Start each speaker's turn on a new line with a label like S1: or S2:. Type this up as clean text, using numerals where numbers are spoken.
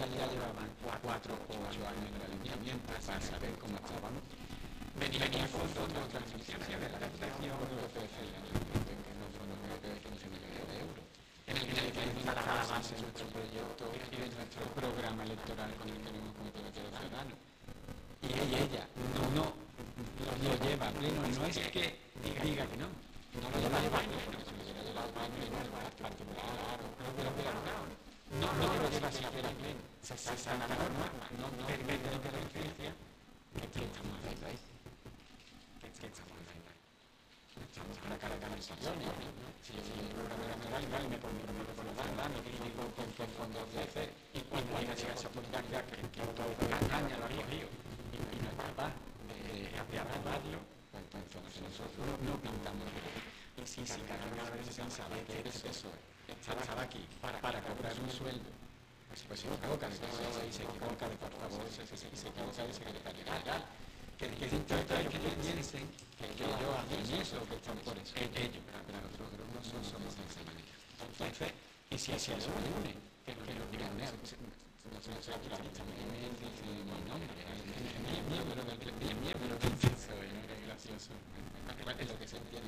S1: ya llevaban 4 o 8 años en el ayuntamiento para saber cómo estábamos. Venía a fondo de otra transmisiones de la captación de los PFL en el ayuntamiento, que no fueron de 15 millones de euros. En el que está la base de nuestro proyecto y de nuestro programa electoral con el que nos hemos comprometido los ciudadanos. Y ella no lo lleva a pleno, no es que diga que no lo lleva a pleno, porque si lo lleva a pleno igual particular o no lo lleva siquiera a pleno. Se salta la norma, no permite la interferencia. ¿Qué estamos haciendo ahí? ¿Qué estamos haciendo ahí? Estamos para cada conversaciones, ¿no? Si el programa electoral me comprometo con los ciudadanos, crítico con fondos de EFE, y cuando hay que llegar a esa oportunidad que todo España lo ha cogido y no es capaz de aprobarlo, pues entonces nosotros no pintamos. Y si cada vez se sabe que eso estaba aquí para cobrar un sueldo, pues se equivoca, y se equivoca de portavoz, se equivoca de secretario general. Que intenta que piensen que ellos hacen eso, que están por eso. Ellos, pero nosotros no somos de esa manera. Entonces, y si eso une, que lo digan, no sé, naturalista, me dicen